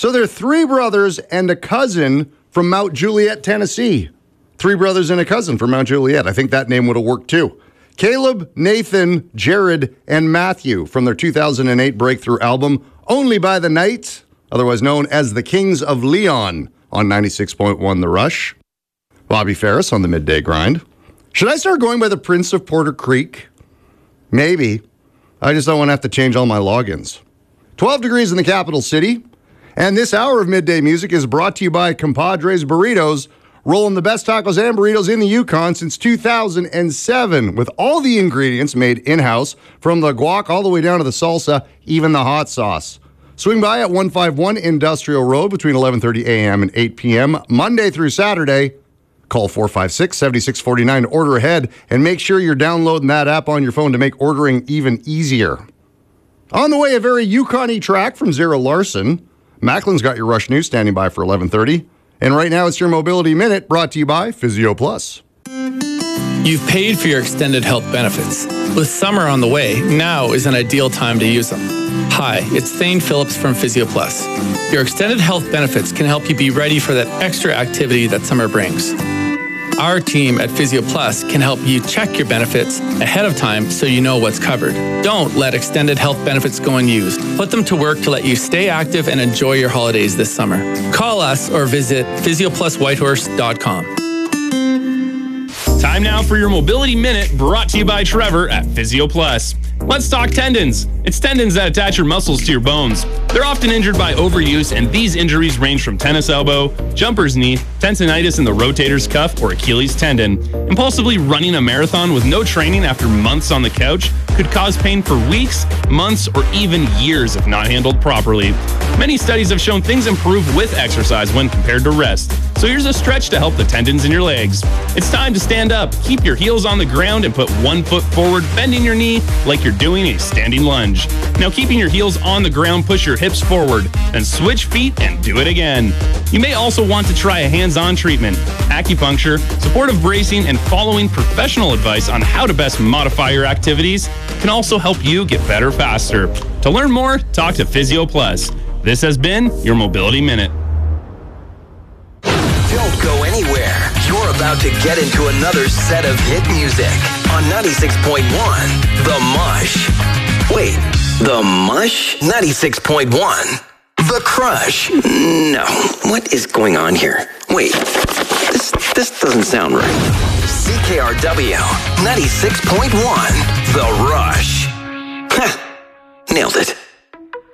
So they're three brothers and a cousin from Mount Juliet, Tennessee. Three brothers and a cousin from Mount Juliet. I think that name would have worked too. Caleb, Nathan, Jared, and Matthew from their 2008 breakthrough album, Only by the Night, otherwise known as the Kings of Leon, on 96.1 The Rush. Bobby Ferris on the Midday Grind. Should I start going by the Prince of Porter Creek? Maybe. I just don't want to have to change all my logins. 12 degrees in the capital city. And this hour of Midday Music is brought to you by Compadres Burritos, rolling the best tacos and burritos in the Yukon since 2007, with all the ingredients made in-house, from the guac all the way down to the salsa, even the hot sauce. Swing by at 151 Industrial Road between 11:30 a.m. and 8 p.m., Monday through Saturday. Call 456-7649 to order ahead, and make sure you're downloading that app on your phone to make ordering even easier. On the way, a very Yukon-y track from Zara Larson. Macklin's got your Rush News standing by for 11:30. And right now, it's your Mobility Minute, brought to you by Physio Plus. You've paid for your extended health benefits. With summer on the way, now is an ideal time to use them. Hi, it's Thane Phillips from Physio Plus. Your extended health benefits can help you be ready for that extra activity that summer brings. Our team at Physio Plus can help you check your benefits ahead of time so you know what's covered. Don't let extended health benefits go unused. Put them to work to let you stay active and enjoy your holidays this summer. Call us or visit physiopluswhitehorse.com. Time now for your Mobility Minute, brought to you by Trevor at Physio Plus. Let's talk tendons. It's tendons that attach your muscles to your bones. They're often injured by overuse, and these injuries range from tennis elbow, jumper's knee, tendonitis in the rotator's cuff, or Achilles tendon. Impulsively running a marathon with no training after months on the couch could cause pain for weeks, months, or even years if not handled properly. Many studies have shown things improve with exercise when compared to rest. So here's a stretch to help the tendons in your legs. It's time to stand up, keep your heels on the ground, and put one foot forward, bending your knee like you're doing a standing lunge. Now, keeping your heels on the ground, push your hips forward, then switch feet and do it again. You may also want to try a hands-on treatment. Acupuncture, supportive bracing, and following professional advice on how to best modify your activities can also help you get better faster. To learn more, talk to Physio Plus. This has been your Mobility Minute. Don't go anywhere. You're about to get into another set of hit music on 96.1 The Mush. Wait, The Mush? 96.1 The Crush. No, what is going on here? Wait, this doesn't sound right. CKRW 96.1 The Rush. Nailed it.